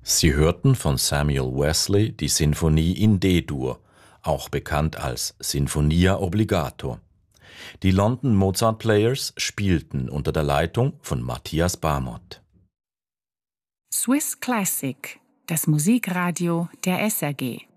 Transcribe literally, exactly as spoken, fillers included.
Sie hörten von Samuel Wesley die Sinfonie in D-Dur, auch bekannt als Sinfonia Obbligato. Die London Mozart Players spielten unter der Leitung von Matthias Barmot. Swiss Classic, das Musikradio der S R G.